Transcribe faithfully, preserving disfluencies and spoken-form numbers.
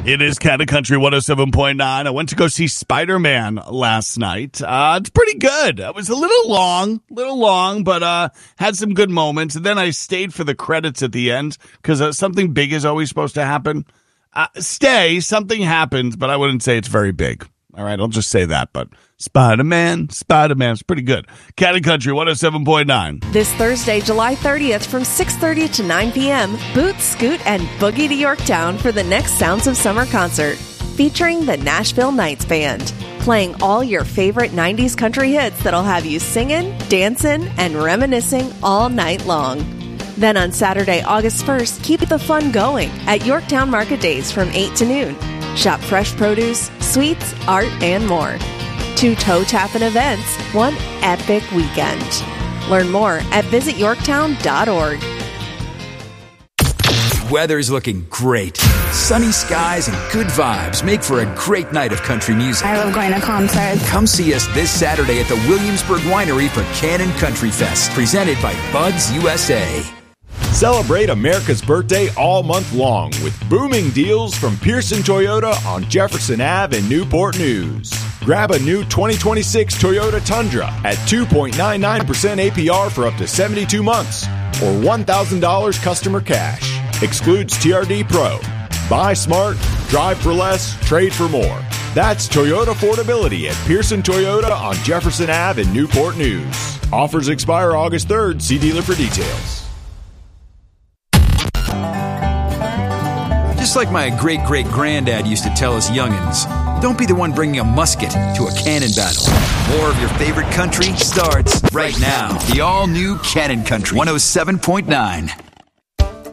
It is Canada Country one oh seven point nine. I went to go see Spider-Man last night. Uh, it's pretty good. It was a little long, little long, but uh, had some good moments. And then I stayed for the credits at the end because uh, something big is always supposed to happen. Uh, stay, something happens, but I wouldn't say it's very big. All right, I'll just say that. But Spider-Man, Spider-Man, it's pretty good. Canada Country one oh seven point nine. This Thursday, July thirtieth from six thirty to nine p.m., Boot, Scoot, and Boogie to Yorktown for the next Sounds of Summer concert, featuring the Nashville Knights Band, playing all your favorite nineties country hits that'll have you singing, dancing, and reminiscing all night long. Then on Saturday, August first, keep the fun going at Yorktown Market Days from eight to noon. Shop fresh produce, sweets, art, and more. Two toe-tapping events, one epic weekend. Learn more at visit yorktown dot org. Weather's looking great. Sunny skies and good vibes make for a great night of country music. I love going to concerts. Come see us this Saturday at the Williamsburg Winery for Cannon Country Fest, presented by Buds U S A. Celebrate America's birthday all month long with booming deals from Pearson Toyota on Jefferson Avenue in Newport News. Grab a new twenty twenty-six Toyota Tundra at two point nine nine percent A P R for up to seventy-two months or one thousand dollars customer cash. Excludes T R D Pro. Buy smart, drive for less, trade for more. That's Toyota affordability at Pearson Toyota on Jefferson Avenue in Newport News. Offers expire August third. See dealer for details. Just like my great-great-granddad used to tell us youngins, don't be the one bringing a musket to a cannon battle. More of your favorite country starts right now. The all-new Cannon Country one oh seven point nine.